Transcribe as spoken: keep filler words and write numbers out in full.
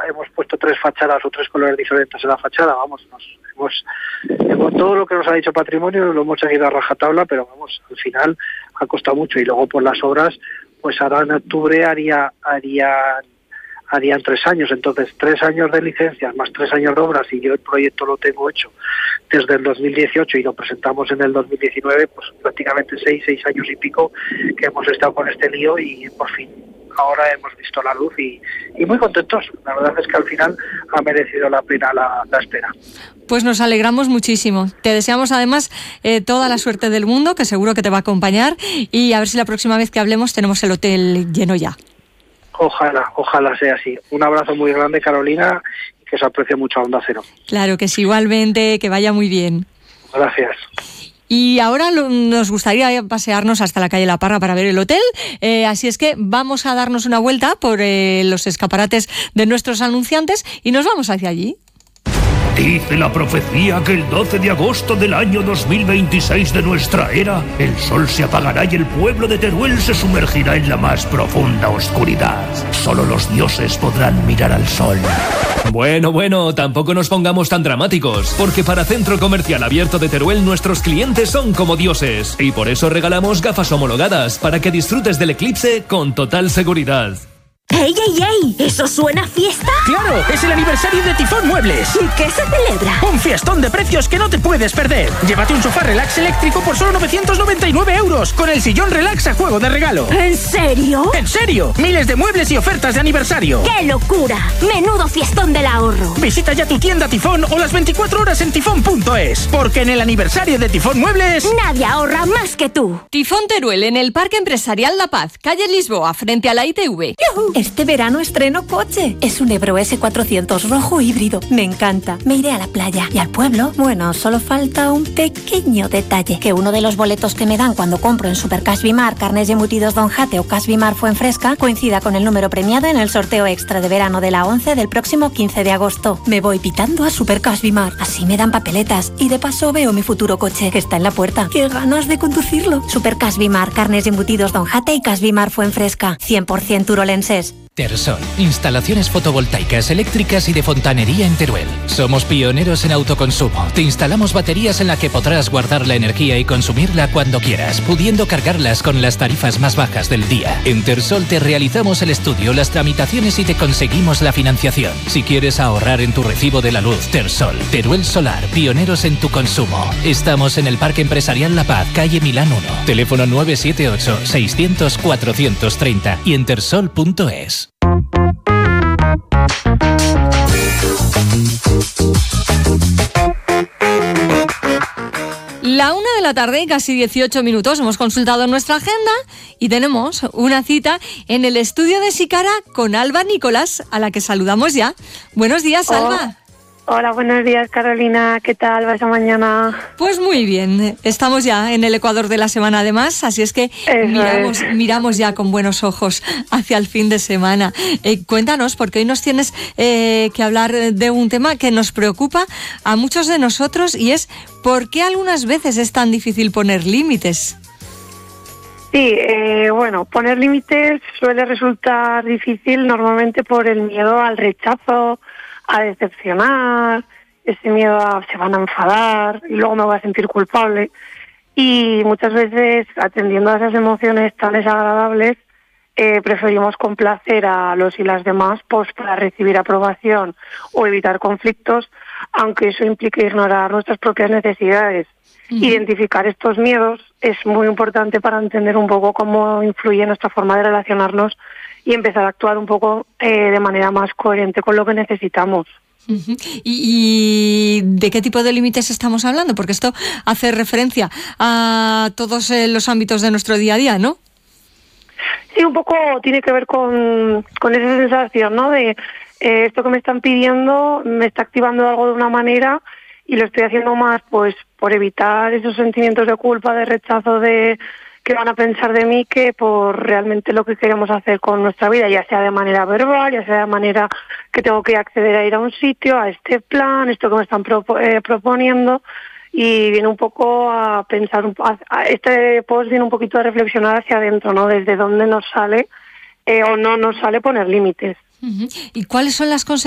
hemos puesto tres fachadas o tres colores diferentes en la fachada, vamos, nos hemos, hemos todo lo que nos ha dicho Patrimonio lo hemos seguido a rajatabla, pero vamos, al final ha costado mucho. Y luego por las obras, pues ahora en octubre haría haría harían tres años, entonces tres años de licencias más tres años de obras, y yo el proyecto lo tengo hecho desde el dos mil dieciocho y lo presentamos en el dos mil diecinueve, pues prácticamente seis, seis años y pico que hemos estado con este lío, y por fin ahora hemos visto la luz y, y muy contentos. La verdad es que al final ha merecido la pena la, la espera. Pues nos alegramos muchísimo. Te deseamos además eh, toda la suerte del mundo, que seguro que te va a acompañar, y a ver si la próxima vez que hablemos tenemos el hotel lleno ya. Ojalá, ojalá sea así. Un abrazo muy grande, Carolina, y que se aprecie mucho a Onda Cero. Claro que sí, igualmente, que vaya muy bien. Gracias. Y ahora lo, nos gustaría pasearnos hasta la calle La Parra para ver el hotel, eh, así es que vamos a darnos una vuelta por eh, los escaparates de nuestros anunciantes y nos vamos hacia allí. Dice la profecía que el doce de agosto del año dos mil veintiséis de nuestra era, el sol se apagará y el pueblo de Teruel se sumergirá en la más profunda oscuridad. Solo los dioses podrán mirar al sol. Bueno, bueno, tampoco nos pongamos tan dramáticos, porque para Centro Comercial Abierto de Teruel nuestros clientes son como dioses, y por eso regalamos gafas homologadas para que disfrutes del eclipse con total seguridad. ¡Ey, ey, ey! ¿Eso suena a fiesta? ¡Claro! ¡Es el aniversario de Tifón Muebles! ¿Y qué se celebra? ¡Un fiestón de precios que no te puedes perder! Llévate un sofá relax eléctrico por solo novecientos noventa y nueve euros, con el sillón relax a juego de regalo. ¿En serio? ¡En serio! Miles de muebles y ofertas de aniversario. ¡Qué locura! ¡Menudo fiestón del ahorro! Visita ya tu tienda Tifón o las veinticuatro horas en tifón punto es, porque en el aniversario de Tifón Muebles... nadie ahorra más que tú. Tifón Teruel, en el Parque Empresarial La Paz, calle Lisboa, frente a la I T V. ¡Yuhu! Este verano estreno coche. Es un Ebro ese cuatrocientos rojo híbrido. Me encanta. Me iré a la playa. Y al pueblo, bueno, solo falta un pequeño detalle. Que uno de los boletos que me dan cuando compro en Supercash Bimar, carnes y embutidos Don Jate o Cash Bimar Fuenfresca, coincida con el número premiado en el sorteo extra de verano de la once del próximo quince de agosto. Me voy pitando a Supercash Bimar. Así me dan papeletas. Y de paso veo mi futuro coche, que está en la puerta. ¡Qué ganas de conducirlo! Supercash Bimar, carnes y embutidos Don Jate y Cash Bimar Fuenfresca. cien por ciento turolenses. Tersol, instalaciones fotovoltaicas, eléctricas y de fontanería en Teruel. Somos pioneros en autoconsumo. Te instalamos baterías en las que podrás guardar la energía y consumirla cuando quieras, pudiendo cargarlas con las tarifas más bajas del día. En Tersol te realizamos el estudio, las tramitaciones y te conseguimos la financiación. Si quieres ahorrar en tu recibo de la luz, Tersol, Teruel Solar, pioneros en tu consumo. Estamos en el Parque Empresarial La Paz, calle Milán uno. Teléfono nueve siete ocho, seiscientos, cuatrocientos treinta y en tersol punto es. La una de la tarde, casi dieciocho minutos, hemos consultado nuestra agenda y tenemos una cita en el estudio de Sicara con Alba Nicolás, a la que saludamos ya. Buenos días, Alba. Oh. Hola, buenos días, Carolina. ¿Qué tal va esa mañana? Pues muy bien. Estamos ya en el Ecuador de la semana, además, así es que Eso miramos, es. miramos ya con buenos ojos hacia el fin de semana. Eh, cuéntanos, porque hoy nos tienes eh, que hablar de un tema que nos preocupa a muchos de nosotros, y es ¿por qué algunas veces es tan difícil poner límites? Sí, eh, bueno, poner límites suele resultar difícil normalmente por el miedo al rechazo, a decepcionar, ese miedo a se van a enfadar y luego me voy a sentir culpable. Y muchas veces, atendiendo a esas emociones tan desagradables, eh, preferimos complacer a los y las demás pues para recibir aprobación o evitar conflictos, aunque eso implique ignorar nuestras propias necesidades. Uh-huh. Identificar estos miedos es muy importante para entender un poco cómo influye nuestra forma de relacionarnos y empezar a actuar un poco eh, de manera más coherente con lo que necesitamos. Uh-huh. ¿Y, ¿Y de qué tipo de límites estamos hablando? Porque esto hace referencia a todos eh, los ámbitos de nuestro día a día, ¿no? Sí, un poco tiene que ver con, con esa sensación, ¿no? De eh, esto que me están pidiendo me está activando algo de una manera y lo estoy haciendo más pues por evitar esos sentimientos de culpa, de rechazo, de que van a pensar de mí, que por realmente lo que queremos hacer con nuestra vida, ya sea de manera verbal, ya sea de manera que tengo que acceder a ir a un sitio, a este plan, esto que me están propo- eh, proponiendo, y viene un poco a pensar, a, a este post viene un poquito a reflexionar hacia adentro, ¿no? Desde dónde nos sale eh, o no nos sale poner límites. Uh-huh. ¿Y cuáles son las consecuencias